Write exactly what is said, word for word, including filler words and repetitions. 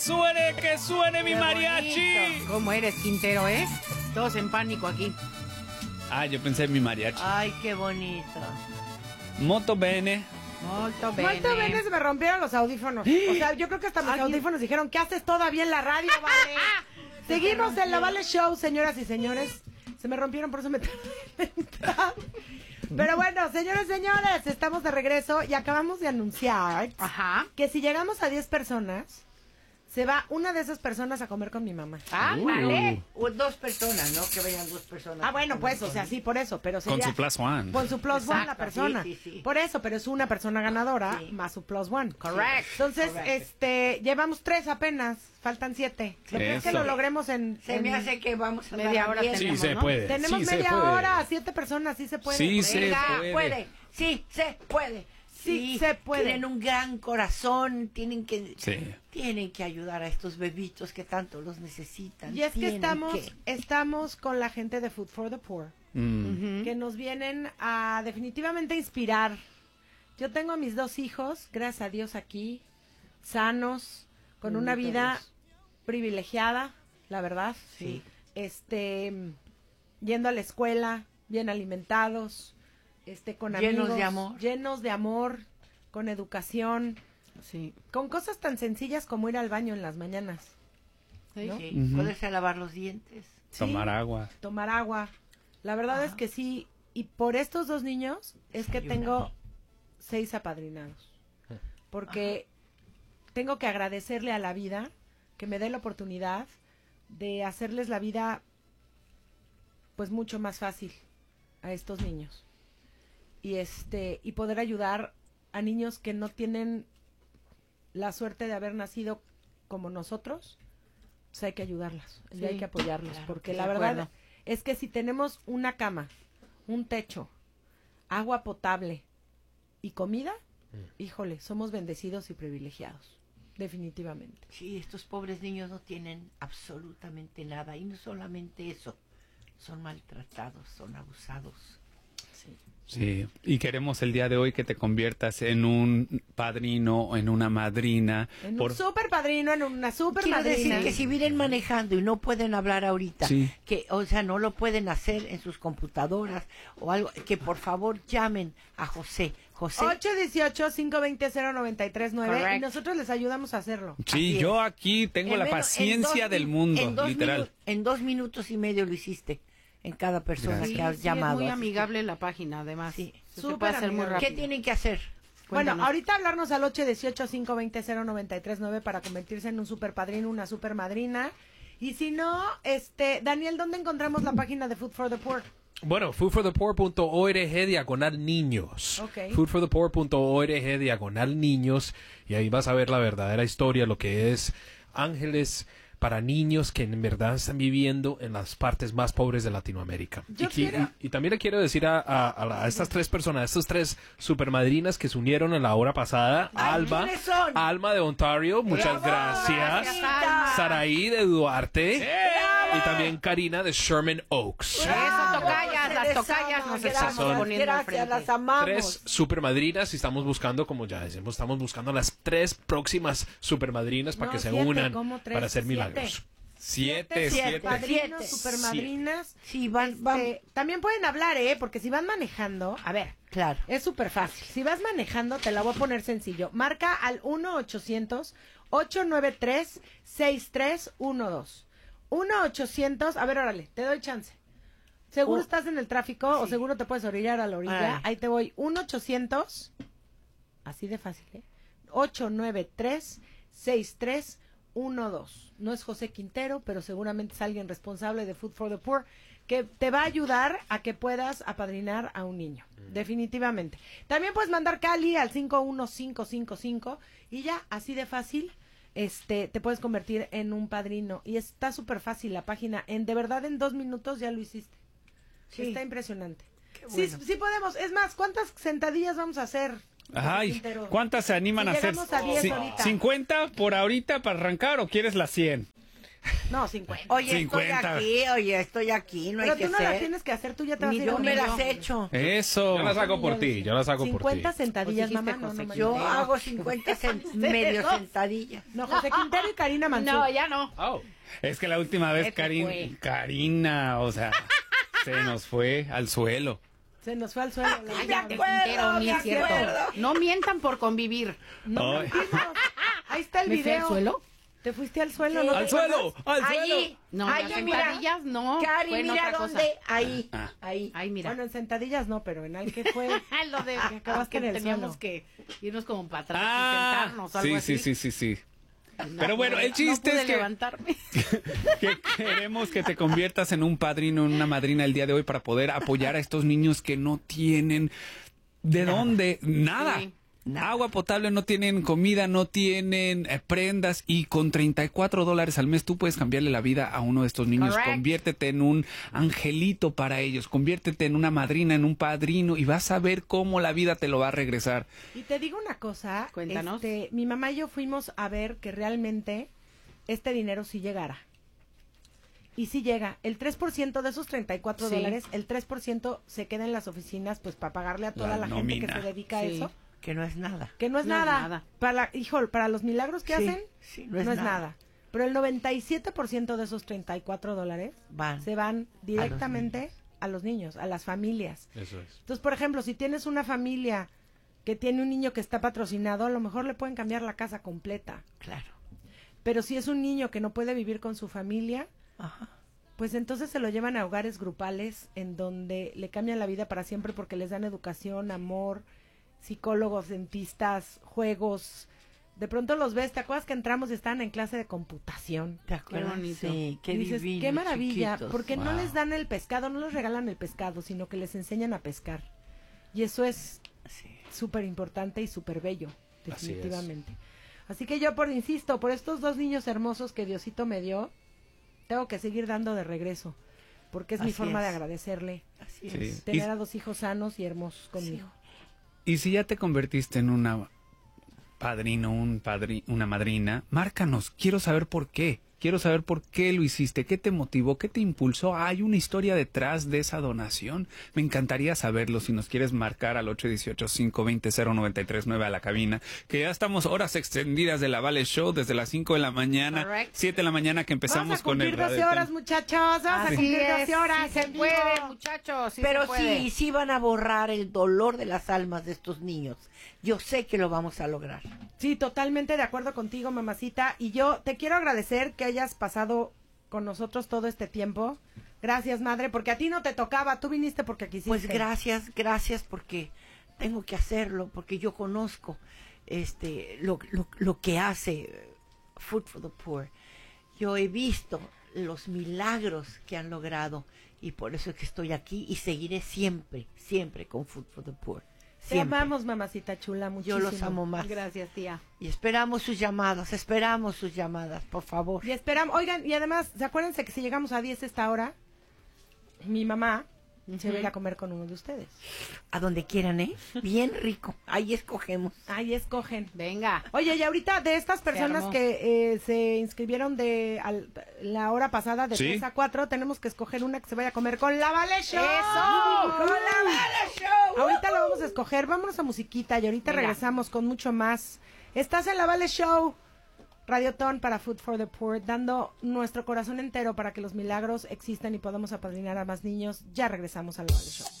suene, que suene mi Qué mariachi. bonito. ¿Cómo eres, Quintero, eh? Todos en pánico aquí. Ah, yo pensé en mi mariachi. Ay, qué bonito. Molto bene. Molto bene. Molto bene, se me rompieron los audífonos. O sea, yo creo que hasta mis Ay, audífonos dijeron, ¿qué haces todavía en la radio, Vale? Seguimos en la Vale Show, señoras y señores. Se me rompieron, por eso me tardé en entrar. Pero bueno, señores, señores, estamos de regreso y acabamos de anunciar Ajá. que si llegamos a diez personas, se va una de esas personas a comer con mi mamá. Ah, Uh. vale. O dos personas, ¿no? Que vayan dos personas. Ah, bueno, pues, o sea, sí, por eso, pero Con sería... su plus one. Con su plus one la Exacto, persona. sí, sí, sí. Por eso, pero es una persona ganadora Sí. más su plus one. Correct. Entonces, Correct. este, llevamos tres apenas, faltan siete. ¿Lo crees que Eso. lo logremos en, Se en- me hace que vamos a media dar hora? bien. Sí, tenemos, se ¿no? puede. Tenemos sí, se media puede. hora, siete personas, sí se puede. Sí, se Venga, puede. puede. Sí, se puede. Sí, se puede. Tienen un gran corazón, tienen que Sí. tienen que ayudar a estos bebitos que tanto los necesitan. Y es que Tienen estamos, que. estamos con la gente de Food for the Poor, Mm. que nos vienen a definitivamente inspirar. Yo tengo a mis dos hijos, gracias a Dios aquí, sanos, con una Bendito vida Dios. privilegiada, la verdad. Sí. Este, yendo a la escuela, bien alimentados, este, con Llenos amigos, de amor. llenos de amor, con educación, Sí. con cosas tan sencillas como ir al baño en las mañanas, ¿no? Sí. Ujú. Poderse lavar los dientes. Sí. Tomar agua. Tomar agua. La verdad es que sí, y por estos dos niños es que Desayunar. tengo seis apadrinados. Porque tengo que agradecerle a la vida que me dé la oportunidad de hacerles la vida pues mucho más fácil a estos niños. Y este y poder ayudar a niños que no tienen la suerte de haber nacido como nosotros. Pues hay que ayudarlas, y Sí, hay que apoyarlos, claro, porque de la verdad acuerdo. es que si tenemos una cama, un techo, agua potable y comida, híjole, somos bendecidos y privilegiados, definitivamente. Sí, estos pobres niños no tienen absolutamente nada. Y no solamente eso, son maltratados, son abusados. Sí, y queremos el día de hoy que te conviertas en un padrino o en una madrina. En por- un super padrino, en una super Quiero madrina. decir que si vienen manejando y no pueden hablar ahorita, Sí. que, o sea, no lo pueden hacer en sus computadoras o algo, que por favor llamen a José. José, ocho uno ocho, cinco dos cero, cero nueve tres nueve y Correct. nosotros les ayudamos a hacerlo. Sí, Así yo es. aquí tengo en la menos- paciencia en dos del mi- mundo, en dos literal. minu- en dos minutos y medio lo hiciste en cada persona Gracias. que has Sí, llamado. es muy Así amigable la página, además. Sí. Se Súper puede hacer muy amigable. rápido. ¿Qué tienen que hacer? Bueno, Cuéntanos. ahorita hablarnos al ocho uno ocho, cinco dos cero, cero nueve tres nueve para convertirse en un super padrino, una super madrina. Y si no, este, Daniel, ¿dónde encontramos la página de Food for the Poor? Bueno, food for the poor punto org diagonal niños. Ok. food for the poor punto org diagonal niños. Y ahí vas a ver la verdadera historia, lo que es ángeles para niños que en verdad están viviendo en las partes más pobres de Latinoamérica. Yo y, qui- quiero- y- y también le quiero decir a, a- a la- a estas tres personas, a estas tres supermadrinas que se unieron en la hora pasada. Ay, Alba, ¿quiénes son? Alma de Ontario, muchas ¡Bravo! gracias. Gracias, Alma. Saraí de Duarte. Y también Karina de Sherman Oaks. Eso, tocayas, las tocayas nos estamos Gracias, poniendo al gracias, frente. las amamos. Tres supermadrinas y estamos buscando, como ya decimos, estamos buscando las tres próximas supermadrinas para No, que se siete, unan ¿cómo tres? para hacer Siete. milagros. Siete, Siete. siete. Padrinos, Siete. super madrinas. Sí, van, van. Este, también pueden hablar, ¿eh? Porque si van manejando, a ver, Claro. es súper fácil. Si vas manejando, te la voy a poner sencillo. Marca al uno ochocientos, ocho nueve tres, seis tres uno dos. uno ochocientos, a ver, órale, te doy chance. ¿Seguro Uh, estás en el tráfico o sí. seguro te puedes orillar a la orilla? Ay. Ahí te voy. uno ochocientos, así de fácil, ¿eh? ocho nueve tres, seis tres uno dos. No es José Quintero, pero seguramente es alguien responsable de Food for the Poor que te va a ayudar a que puedas apadrinar a un niño. Definitivamente. También puedes mandar Cali al cinco uno cinco cinco cinco y ya, así de fácil, este, te puedes convertir en un padrino. Y está súper fácil la página. En, de verdad, en dos minutos ya lo hiciste. Sí. Está impresionante. Qué Sí, bueno. sí podemos. Es más, ¿cuántas sentadillas vamos a hacer? Ay, Quintero? ¿cuántas se animan Si a hacer? llegamos a diez Sí, ahorita. ¿cincuenta por ahorita para arrancar o quieres las cien? No, cincuenta. Oye, cincuenta. estoy aquí, oye, estoy aquí, no Pero hay que tú no la ser. tienes que hacer, tú ya te vas a Ni ir a yo un me millón. las he hecho. Eso. Yo la saco por ti, yo la saco por ti. cincuenta sentadillas, Pues dijiste mamá. No, José no, Yo manches. hago cincuenta cent- medio sentadillas. No, José Quintero y Karina Mansur. No, ya no. Oh. Es que la última vez, Se te Karin- fue. Karina, o sea, se nos fue al suelo. Se nos fue al suelo. la Ay, última me vez. acuerdo. Quintero, ni me es cierto. acuerdo. No mientan por convivir. No, Ay. mentimos. Ahí está el ¿Me fui al video. suelo? ¿Te fuiste al suelo? Sí. ¿No te ¡Al acuerdas? suelo! ¡Al suelo! Allí, No, allí, las mira. sentadillas no. Cari, fue en mira otra dónde. cosa. Ahí, Ah. ahí. Ay, mira. Bueno, en sentadillas no, pero en al que fue. Lo de que acabaste que en el teníamos suelo. que irnos como para atrás y Ah, sentarnos o algo sí, así. sí, sí, sí, sí. No Pero bueno, pude- el chiste no pude es que- levantarme. Que queremos que te conviertas en un padrino, en una madrina el día de hoy para poder apoyar a estos niños que no tienen de dónde, nada. Sí. Agua potable, no tienen comida, no tienen eh, prendas y con treinta y cuatro dólares al mes tú puedes cambiarle la vida a uno de estos niños. Correct. Conviértete en un angelito para ellos, conviértete en una madrina, en un padrino y vas a ver cómo la vida te lo va a regresar. Y te digo una cosa. Cuéntanos. Este, mi mamá y yo fuimos a ver que realmente este dinero sí llegara. Y sí llega. El tres por ciento de esos treinta y cuatro Sí. dólares, el tres por ciento se queda en las oficinas pues para pagarle a toda La la, gente que nómina. se dedica a Sí. eso. Que no es nada. Que no es No es nada. nada. Para, la- hijo, para los milagros que Sí, hacen, sí, no, es, nada. Pero el noventa y siete por ciento de esos treinta y cuatro dólares Van. se van directamente a los niños, a las familias. Eso es. Entonces, por ejemplo, si tienes una familia que tiene un niño que está patrocinado, a lo mejor le pueden cambiar la casa completa. Claro. Pero si es un niño que no puede vivir con su familia, Ajá. pues entonces se lo llevan a hogares grupales en donde le cambian la vida para siempre porque les dan educación, amor, psicólogos, dentistas, juegos. De pronto los ves, ¿te acuerdas que entramos y estaban en clase de computación? ¿Te acuerdas? bonito. Sí, qué Y dices, divino, qué maravilla, chiquitos. porque no Wow. les dan el pescado, no les regalan el pescado, sino que les enseñan a pescar. Y eso es Sí. súper importante y súper bello, Así es. definitivamente. Así que yo, por insisto, por estos dos niños hermosos que Diosito me dio, tengo que seguir dando de regreso, porque es mi Así forma de es. agradecerle Así Sí. es. tener Y- a dos hijos sanos y hermosos conmigo. Y si ya te convertiste en una padrino, un padri, una madrina, márcanos. Quiero saber por qué. Quiero saber por qué lo hiciste, qué te motivó, qué te impulsó. ¿Hay una historia detrás de esa donación? Me encantaría saberlo. Si nos quieres marcar al ocho uno ocho, cinco dos cero, cero nueve tres nueve a la cabina, que ya estamos horas extendidas de la Vale Show desde las cinco de la mañana, Correct. siete de la mañana que empezamos Vamos a con el cumplir doce radio. horas, muchachos, vamos a Así cumplir es, doce horas. sí se en vivo. puede, muchachos, sí Pero se puede. sí, sí van a borrar el dolor de las almas de estos niños. Yo sé que lo vamos a lograr. Sí, totalmente de acuerdo contigo, mamacita. Y yo te quiero agradecer que hayas pasado con nosotros todo este tiempo. Gracias, madre, porque a ti no te tocaba, tú viniste porque quisiste. Pues gracias, gracias porque tengo que hacerlo, porque yo conozco este lo, lo, lo que hace Food for the Poor. Yo he visto los milagros que han logrado y por eso es que estoy aquí y seguiré siempre, siempre con Food for the Poor. Te Siempre. amamos, mamacita chula, muchísimo. Yo los amo más. Gracias, tía. Y esperamos sus llamadas, esperamos sus llamadas, por favor. Y esperamos, oigan, y además, ¿se acuérdense que si llegamos a diez esta hora, mi mamá se va a ir a comer con uno de ustedes? A donde quieran, ¿eh? Bien rico. Ahí escogemos. Ahí escogen. Venga. Oye, y ahorita de estas personas armó. que eh, se inscribieron de al- la hora pasada de Sí. tres a cuatro, tenemos que escoger una que se vaya a comer con la Vale Show. ¡Eso! ¡Con la Vale Show! Ahorita lo vamos a escoger, vámonos a musiquita y ahorita Venga. regresamos con mucho más. Estás en la Vale Show, Radiotón para Food for the Poor, dando nuestro corazón entero para que los milagros existan y podamos apadrinar a más niños. Ya regresamos a la Vale Show.